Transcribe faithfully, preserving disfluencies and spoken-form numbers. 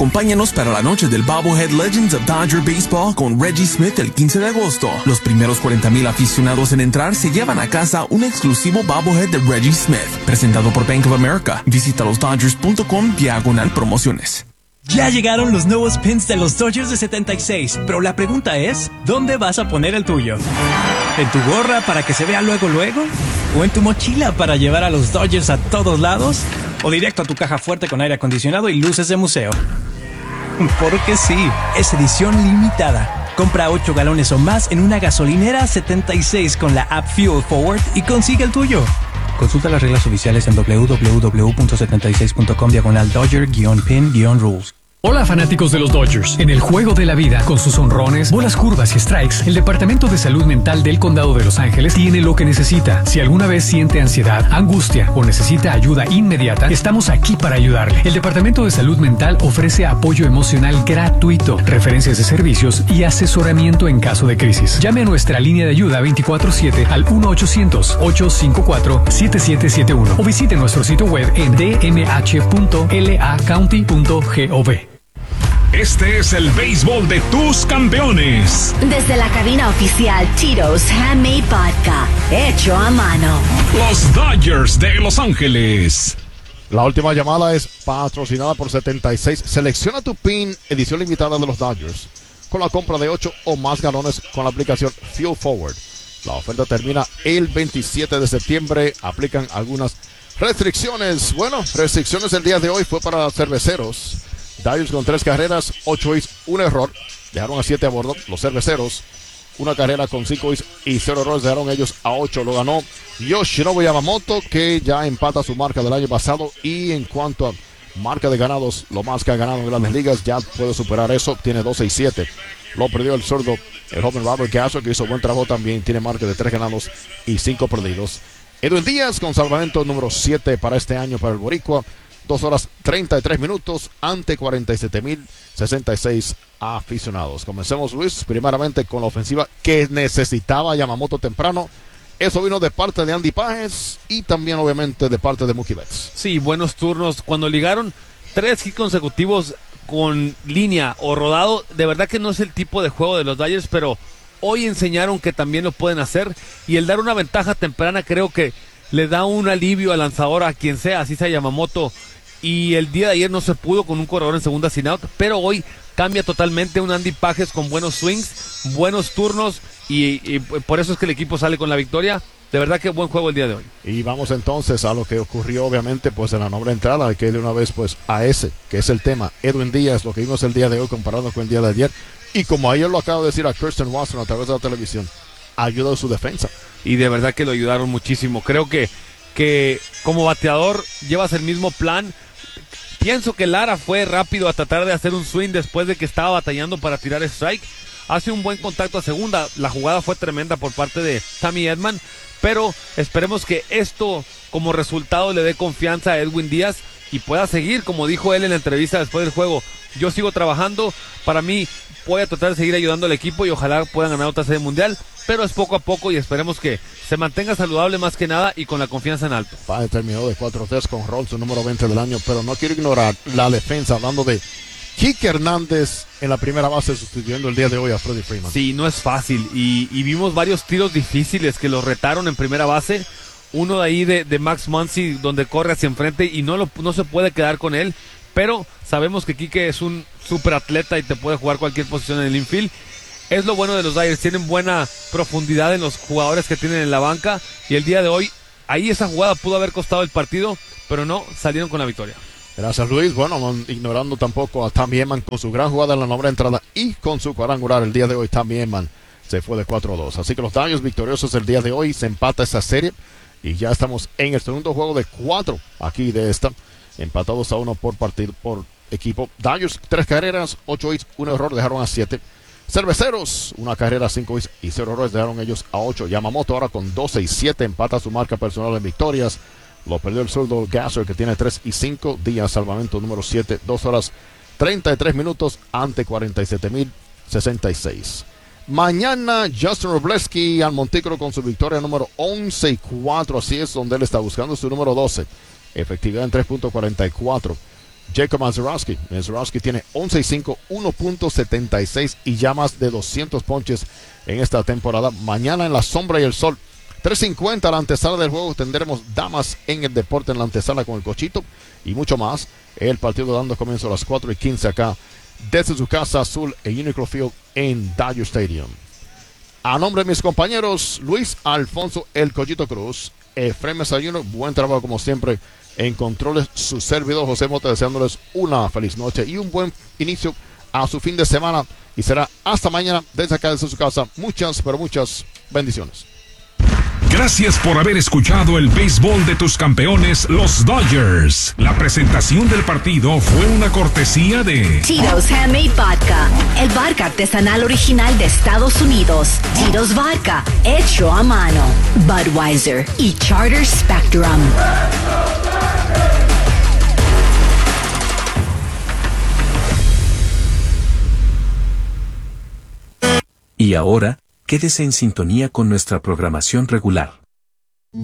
Acompáñanos para la noche del Bobblehead Legends of Dodger Baseball con Reggie Smith el quince de agosto. Los primeros cuarenta mil aficionados en entrar se llevan a casa un exclusivo Bobblehead de Reggie Smith, presentado por Bank of America. Visita los dodgers punto com diagonal promociones. Ya llegaron los nuevos pins de los Dodgers de setenta y seis, pero la pregunta es, ¿dónde vas a poner el tuyo? ¿En tu gorra para que se vea luego luego? ¿O en tu mochila para llevar a los Dodgers a todos lados? ¿O directo a tu caja fuerte con aire acondicionado y luces de museo? Porque sí, es edición limitada. Compra ocho galones o más en una gasolinera setenta y seis con la app Fuel Forward y consigue el tuyo. Consulta las reglas oficiales en doble u doble u doble u punto setenta y seis punto com diagonal Dodger-pin-rules. Hola fanáticos de los Dodgers. En el juego de la vida, con sus honrones, bolas curvas y strikes, el Departamento de Salud Mental del Condado de Los Ángeles tiene lo que necesita. Si alguna vez siente ansiedad, angustia o necesita ayuda inmediata, estamos aquí para ayudarle. El Departamento de Salud Mental ofrece apoyo emocional gratuito, referencias de servicios y asesoramiento en caso de crisis. Llame a nuestra línea de ayuda veinticuatro siete al uno ochocientos, ocho cinco cuatro, siete siete siete uno o visite nuestro sitio web en d m h punto l a county punto gov. Este es el béisbol de tus campeones. Desde la cabina oficial Tito's Handmade Vodka, hecho a mano. Los Dodgers de Los Ángeles. La última llamada es patrocinada por setenta y seis. Selecciona tu pin, edición limitada de los Dodgers, con la compra de ocho o más galones con la aplicación Fuel Forward. La oferta termina el veintisiete de septiembre. Aplican algunas restricciones. Bueno, restricciones el día de hoy fue para cerveceros. Dodgers con tres carreras, ocho hits, un error. Dejaron a siete a bordo. Los cerveceros, una carrera con cinco hits y cero errores. Dejaron ellos a ocho. Lo ganó Yoshinobu Yamamoto, que ya empata su marca del año pasado. Y en cuanto a marca de ganados, lo más que ha ganado en Grandes Ligas, ya puede superar eso. Tiene doce y siete. Lo perdió el zurdo, el joven Robert Gasser, que hizo buen trabajo también. Tiene marca de tres ganados y cinco perdidos. Edwin Díaz con salvamento número siete para este año para el boricua. dos horas treinta y tres minutos ante cuarenta y siete mil sesenta y seis aficionados. Comencemos, Luis, primeramente con la ofensiva que necesitaba Yamamoto temprano. Eso vino de parte de Andy Páez y también obviamente de parte de Mookie Betts. Sí, buenos turnos. Cuando ligaron tres hits consecutivos con línea o rodado, de verdad que no es el tipo de juego de los Dodgers, pero hoy enseñaron que también lo pueden hacer, y el dar una ventaja temprana creo que le da un alivio al lanzador, a quien sea, así sea Yamamoto. Y el día de ayer no se pudo con un corredor en segunda sin out, pero hoy cambia totalmente. Un Andy Páez con buenos swings, buenos turnos, y, y por eso es que el equipo sale con la victoria. De verdad que buen juego el día de hoy. Y vamos entonces a lo que ocurrió obviamente pues en la nombre entrada. Hay que ir de una vez pues a ese, que es el tema. Edwin Díaz, lo que vimos el día de hoy comparado con el día de ayer. Y como ayer lo acabo de decir a Kirsten Watson a través de la televisión, ayudó a su defensa. Y de verdad que lo ayudaron muchísimo. Creo que, que como bateador llevas el mismo plan. Pienso que Lara fue rápido a tratar de hacer un swing después de que estaba batallando para tirar strike. Hace un buen contacto a segunda. La jugada fue tremenda por parte de Tommy Edman, pero esperemos que esto como resultado le dé confianza a Edwin Díaz y pueda seguir, como dijo él en la entrevista después del juego. Yo sigo trabajando, para mí voy a tratar de seguir ayudando al equipo y ojalá puedan ganar otra serie mundial, pero es poco a poco y esperemos que se mantenga saludable más que nada y con la confianza en alto. Páez terminó de cuatro tres con Ron, su número veinte del año, pero no quiero ignorar la defensa, hablando de Kike Hernández en la primera base sustituyendo el día de hoy a Freddie Freeman. Sí, no es fácil y, y vimos varios tiros difíciles que los retaron en primera base. Uno de ahí de, de Max Muncy donde corre hacia enfrente y no, lo, no se puede quedar con él, pero sabemos que Kike es un super atleta y te puede jugar cualquier posición en el infield. Es lo bueno de los Dodgers, tienen buena profundidad en los jugadores que tienen en la banca y el día de hoy, ahí esa jugada pudo haber costado el partido, pero no, salieron con la victoria. Gracias, Luis. Bueno, no ignorando tampoco a Tommy Edman con su gran jugada en la novena entrada y con su cuadrangular el día de hoy. Tommy Edman se fue de cuatro a dos. Así que los Dodgers victoriosos el día de hoy, se empata esta serie y ya estamos en el segundo juego de cuatro aquí de esta, empatados a uno por partido, por equipo. Dodgers, tres carreras, ocho hits, un error, dejaron a siete. Cerveceros, una carrera, cinco hits y cero errores, dejaron ellos a ocho. Yamamoto ahora con doce y siete, empata su marca personal en victorias. Lo perdió el zurdo Gasser, que tiene tres y cinco. Díaz, salvamento número siete, dos horas treinta y tres minutos ante cuarenta y siete mil sesenta y seis. Mañana Justin Robleski al Montículo con su victoria número once y cuatro. Así es, donde él está buscando su número doce. Efectividad en tres punto cuarenta y cuatro. Jacob Mazeroski. Mazeroski tiene once y cinco, uno punto setenta y seis y ya más de doscientos ponches en esta temporada. Mañana en la sombra y el sol, tres cincuenta la antesala del juego. Tendremos damas en el deporte en la antesala con el Cochito y mucho más. El partido dando comienzo a las cuatro y quince acá desde su casa azul en Unicron Field en Dodger Stadium. A nombre de mis compañeros Luis Alfonso El Cochito Cruz, Efraín Mesa junior, buen trabajo como siempre en controles, su servidor José Mota, deseándoles una feliz noche y un buen inicio a su fin de semana, y será hasta mañana desde acá desde su casa. Muchas, pero muchas bendiciones. Gracias por haber escuchado el béisbol de tus campeones, los Dodgers. La presentación del partido fue una cortesía de Tito's Handmade Vodka, el vodka artesanal original de Estados Unidos. Tito's Vodka, hecho a mano. Budweiser y Charter Spectrum. Y ahora, quédese en sintonía con nuestra programación regular.